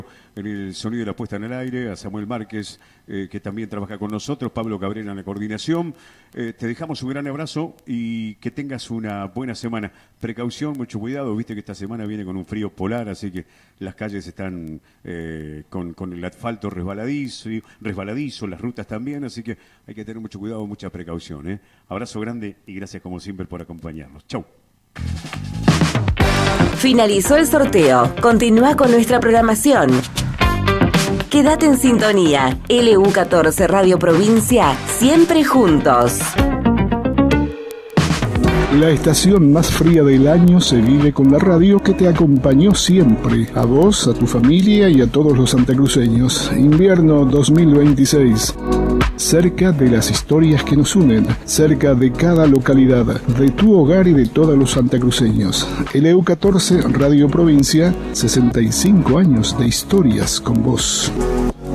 en el sonido de la puesta en el aire, a Samuel Márquez, que también trabaja con nosotros, Pablo Cabrera en la coordinación. Te dejamos un gran abrazo y que tengas una buena semana. Precaución, mucho cuidado, viste que esta semana viene con un frío polar, así que las calles están con el asfalto resbaladizo, las rutas también, así que hay que tener mucho cuidado, mucha precaución. Abrazo grande y gracias como siempre por acompañarnos. Chau. Finalizó el sorteo. Continúa con nuestra programación. Quédate en sintonía. LU14 Radio Provincia, siempre juntos. La estación más fría del año se vive con la radio que te acompañó siempre, a vos, a tu familia y a todos los santacruceños. Invierno 2026. Cerca de las historias que nos unen, cerca de cada localidad, de tu hogar y de todos los santacruceños. LU14 Radio Provincia, 65 años de historias con vos.